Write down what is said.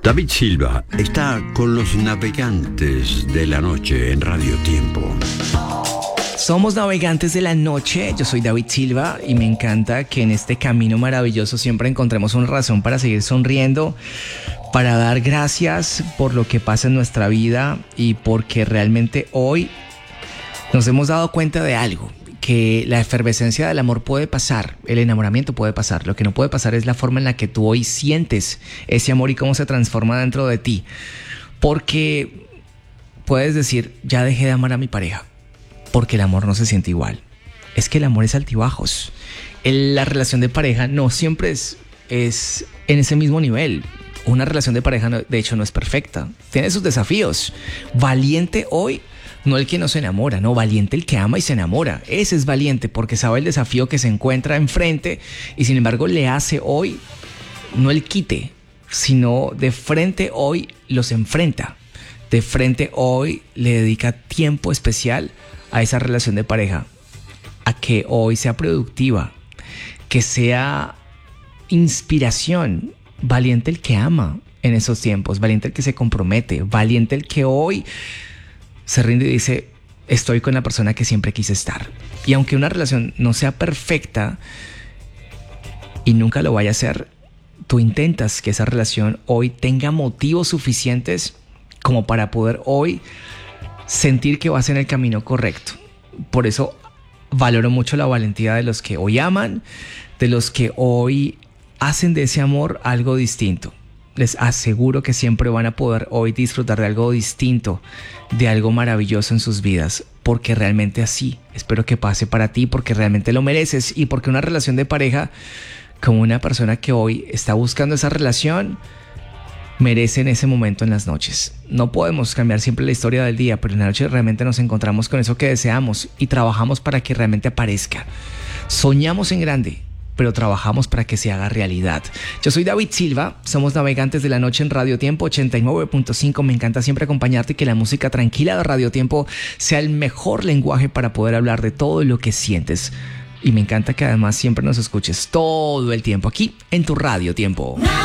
David Silva está con los navegantes de la noche en Radio Tiempo. Somos navegantes de la noche, yo soy David Silva y me encanta que en este camino maravilloso siempre encontremos una razón para seguir sonriendo, para dar gracias por lo que pasa en nuestra vida y porque realmente hoy nos hemos dado cuenta de algo, que la efervescencia del amor puede pasar, el enamoramiento puede pasar, lo que no puede pasar es la forma en la que tú hoy sientes ese amor y cómo se transforma dentro de ti, porque puedes decir, ya dejé de amar a mi pareja, porque el amor no se siente igual. Es que el amor es altibajos. La relación de pareja no siempre es en ese mismo nivel. Una relación de pareja, de hecho, no es perfecta. Tiene sus desafíos. Valiente hoy, no el que no se enamora, no, valiente el que ama y se enamora. Ese es valiente porque sabe el desafío que se encuentra enfrente y sin embargo le hace hoy, no el quite, sino de frente hoy los enfrenta. De frente hoy le dedica tiempo especial a esa relación de pareja, a que hoy sea productiva, que sea inspiración. Valiente el que ama en esos tiempos, valiente el que se compromete, valiente el que hoy se rinde y dice, estoy con la persona que siempre quise estar. Y aunque una relación no sea perfecta y nunca lo vaya a ser, tú intentas que esa relación hoy tenga motivos suficientes como para poder hoy sentir que vas en el camino correcto. Por eso valoro mucho la valentía de los que hoy aman, de los que hoy hacen de ese amor algo distinto. Les aseguro que siempre van a poder hoy disfrutar de algo distinto, de algo maravilloso en sus vidas, porque realmente así espero que pase para ti, porque realmente lo mereces y porque una relación de pareja, como una persona que hoy está buscando esa relación, merece en ese momento en las noches. No podemos cambiar siempre la historia del día, pero en la noche realmente nos encontramos con eso que deseamos y trabajamos para que realmente aparezca. Soñamos en grande, pero trabajamos para que se haga realidad. Yo soy David Silva, somos navegantes de la noche en Radio Tiempo 89.5. Me encanta siempre acompañarte y que la música tranquila de Radio Tiempo sea el mejor lenguaje para poder hablar de todo lo que sientes. Y me encanta que además siempre nos escuches todo el tiempo aquí en tu Radio Tiempo.